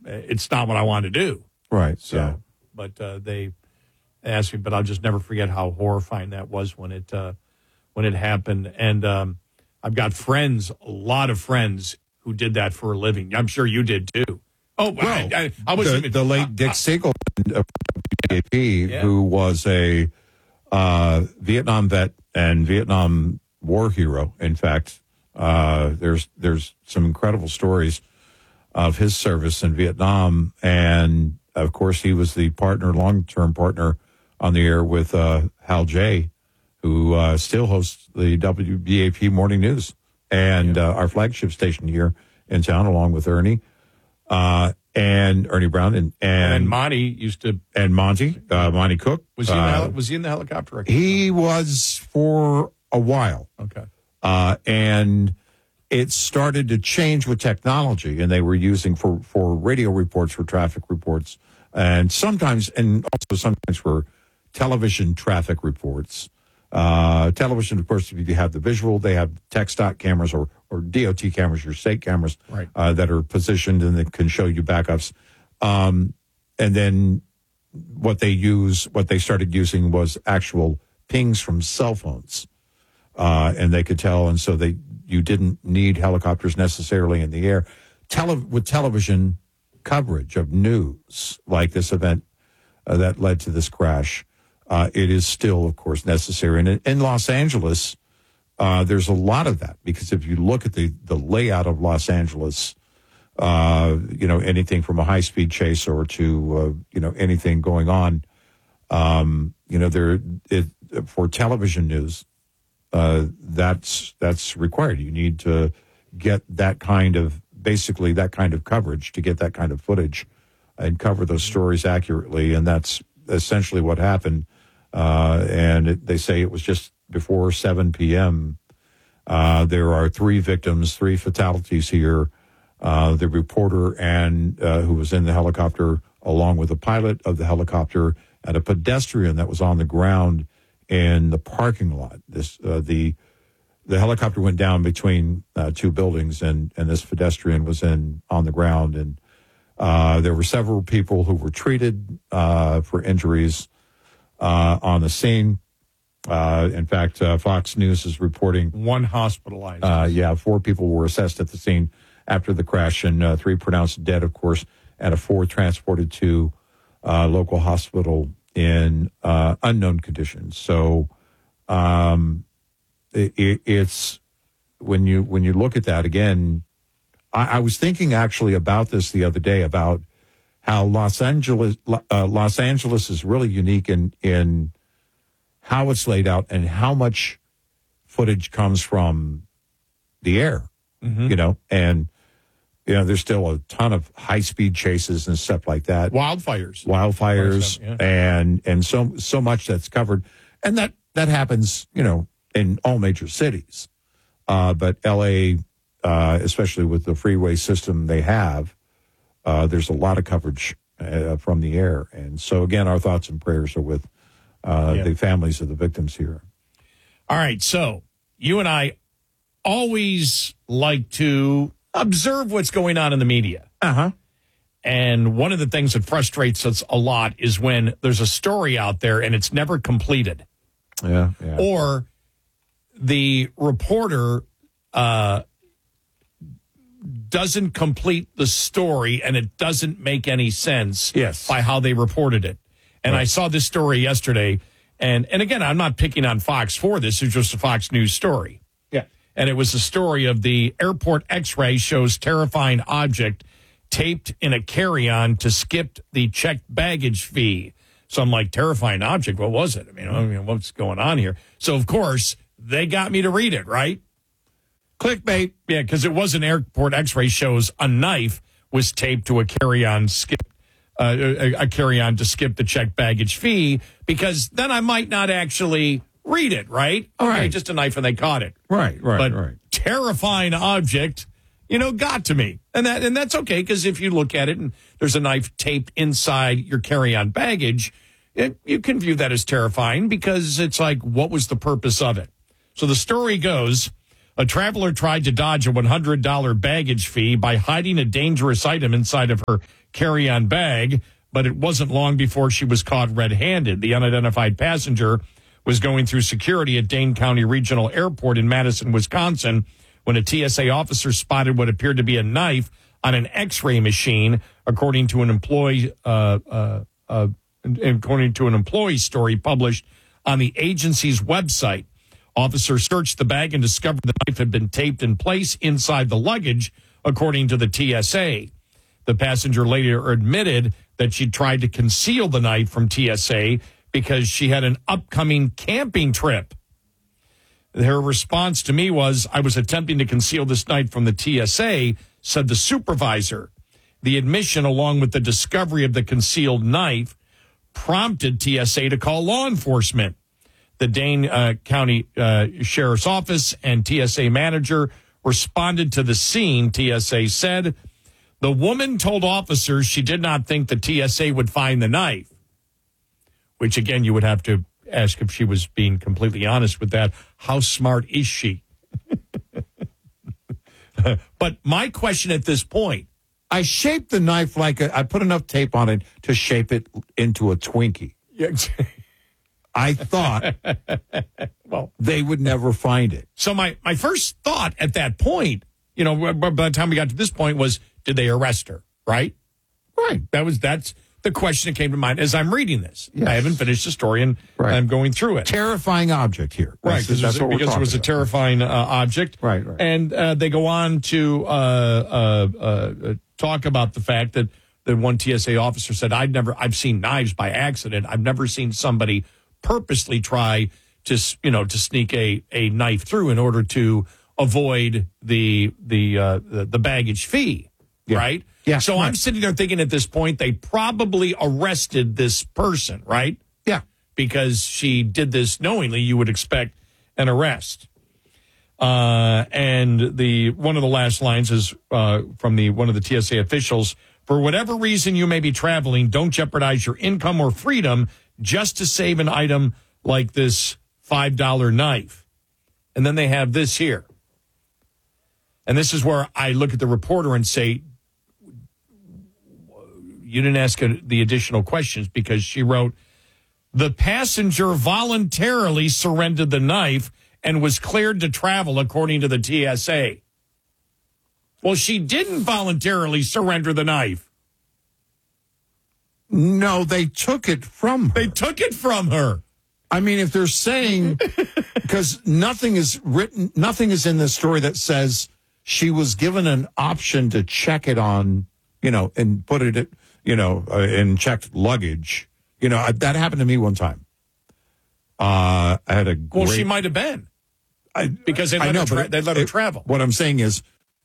it's not what I want to do. Right. So, yeah. but they asked me, but I'll just never forget how horrifying that was when it happened. And I've got friends, a lot of friends who did that for a living. I'm sure you did too. Oh, well, I was the late Dick Siegel of WBAP, Yeah. who was a Vietnam vet and Vietnam War hero. In fact, there's some incredible stories of his service in Vietnam, and of course, he was the long-term partner on the air with Hal J, who still hosts the WBAP Morning News and our flagship station here in town, along with Ernie. And Ernie Brown and Monty used to, and Monty Cook. Was he in the helicopter? He was for a while. Okay. And it started to change with technology, and they were using for radio reports, for traffic reports, and sometimes for television traffic reports. Television, of course, if you have the visual, they have TxDOT cameras or DOT cameras, your state cameras, right, that are positioned and that can show you backups. And then what they started using was actual pings from cell phones, and they could tell, and so you didn't need helicopters necessarily in the air. With television coverage of news like this event that led to this crash, it is still, of course, necessary. And in Los Angeles, there's a lot of that, because if you look at the layout of Los Angeles, anything from a high-speed chase or to, anything going on, for television news, that's required. You need to get that kind of coverage to get that kind of footage and cover those stories accurately. And that's essentially what happened. They say it was just before 7 p.m. There are 3 victims, 3 fatalities here. The reporter who was in the helicopter, along with the pilot of the helicopter and a pedestrian that was on the ground in the parking lot. The helicopter went down between 2 buildings, and this pedestrian was on the ground. And there were several people who were treated for injuries on the scene. In fact, Fox News is reporting 1 hospitalized. 4 people were assessed at the scene after the crash, and 3 pronounced dead, of course, and a 4th transported to local hospital in unknown conditions. So it's when you look at that again, I was thinking actually about this the other day, about how Los Angeles is really unique in how it's laid out and how much footage comes from the air, and there's still a ton of high-speed chases and stuff like that. Wildfires, and so much that's covered, and that happens, in all major cities. But L.A., especially with the freeway system they have, there's a lot of coverage from the air. And so, again, our thoughts and prayers are with the families of the victims here. All right, so you and I always like to observe what's going on in the media. Uh-huh. And one of the things that frustrates us a lot is when there's a story out there and it's never completed. Yeah. Or the reporter doesn't complete the story and it doesn't make any sense by how they reported it. And I saw this story yesterday. And again, I'm not picking on Fox for this. It's just a Fox News story. Yeah. And it was a story of the airport x-ray shows terrifying object taped in a carry-on to skip the checked baggage fee. So I'm like, terrifying object? What was it? I mean, what's going on here? So, of course, they got me to read it, right? Clickbait. Yeah, because it was an airport x-ray shows a knife was taped to a carry-on a carry-on to skip the checked baggage fee, because then I might not actually read it, right? All okay, right. just a knife and they caught it. Right. But terrifying object, got to me. And that's okay, because if you look at it and there's a knife taped inside your carry-on baggage, you can view that as terrifying, because it's like, what was the purpose of it? So the story goes, A traveler tried to dodge a $100 baggage fee by hiding a dangerous item inside of her carry-on bag, but it wasn't long before she was caught red-handed. The unidentified passenger was going through security at Dane County Regional Airport in Madison, Wisconsin, when a TSA officer spotted what appeared to be a knife on an X-ray machine, according to an employee story published on the agency's website. Officers searched the bag and discovered the knife had been taped in place inside the luggage, according to the TSA. The passenger later admitted that she tried to conceal the knife from TSA because she had an upcoming camping trip. Her response to me was, "I was attempting to conceal this knife from the TSA," said the supervisor. The admission, along with the discovery of the concealed knife, prompted TSA to call law enforcement. The Dane County Sheriff's Office and TSA manager responded to the scene. TSA said the woman told officers she did not think the TSA would find the knife, which, again, you would have to ask if she was being completely honest with that. How smart is she? But my question at this point, I shaped the knife I put enough tape on it to shape it into a Twinkie. I thought well, they would never find it. So my first thought at that point, by the time we got to this point, was, did they arrest her? Right? Right. That's the question that came to mind as I'm reading this. Yes. I haven't finished the story, and I'm going through it. Terrifying object here. Right, because it was a terrifying object. Right. And they go on to talk about the fact that one TSA officer said, I've seen knives by accident. I've never seen somebody purposely try to sneak a knife through in order to avoid the baggage fee. Yeah. Right? Yeah. So I'm sitting there thinking at this point, they probably arrested this person, right? Yeah. Because she did this knowingly, you would expect an arrest. And one of the last lines is from one of the TSA officials: "For whatever reason you may be traveling, don't jeopardize your income or freedom just to save an item like this $5 knife." And then they have this here. And this is where I look at the reporter and say, you didn't ask the additional questions, because she wrote, "The passenger voluntarily surrendered the knife and was cleared to travel, according to the TSA." Well, she didn't voluntarily surrender the knife. No, they took it from her. They took it from her. I mean, if they're saying, because nothing is in this story that says she was given an option to check it on, and put it, in checked luggage. That happened to me one time. I had a great... Well, she might have been. Because they let her travel. What I'm saying is,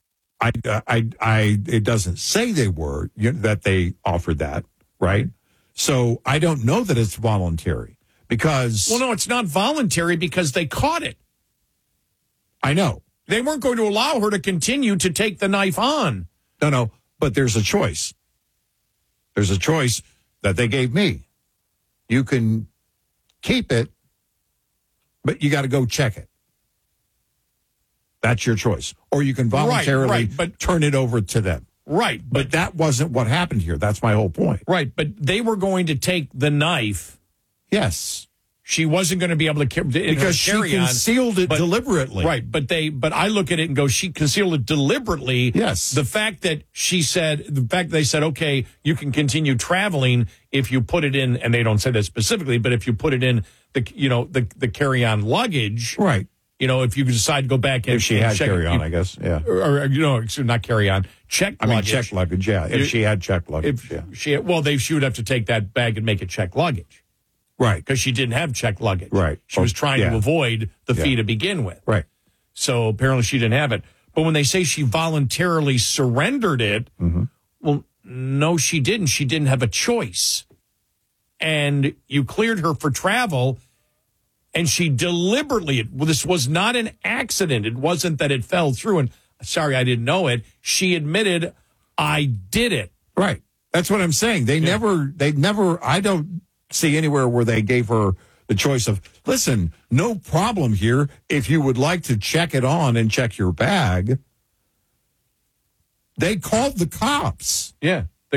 it doesn't say they were, that they offered that, right? So I don't know that it's voluntary, because... Well, no, it's not voluntary because they caught it. I know. They weren't going to allow her to continue to take the knife on. No, but there's a choice. There's a choice that they gave me. You can keep it, but you got to go check it. That's your choice. Or you can voluntarily turn it over to them. Right. But that wasn't what happened here. That's my whole point. Right. But they were going to take the knife. Yes. She wasn't going to be able to carry because she concealed it deliberately. Right. But I look at it and go, she concealed it deliberately. Yes. The fact that they said, okay, you can continue traveling if you put it in, and they don't say that specifically, but if you put it in the carry-on luggage. Right. If you decide to go back and if she had check carry-on, I guess. Yeah. Or not carry-on, checked luggage. Checked luggage, yeah. If she had checked luggage, she would have to take that bag and make it checked luggage. Right. Because she didn't have checked luggage. Right. She was trying to avoid the fee to begin with. Right. So apparently she didn't have it. But when they say she voluntarily surrendered it, well, no, she didn't. She didn't have a choice. And you cleared her for travel, and she deliberately, this was not an accident. It wasn't that it fell through and, sorry, I didn't know it. She admitted, I did it. Right. That's what I'm saying. They never, I don't see anywhere where they gave her the choice of, listen, no problem here if you would like to check it on and check your bag. They called the cops. Yeah.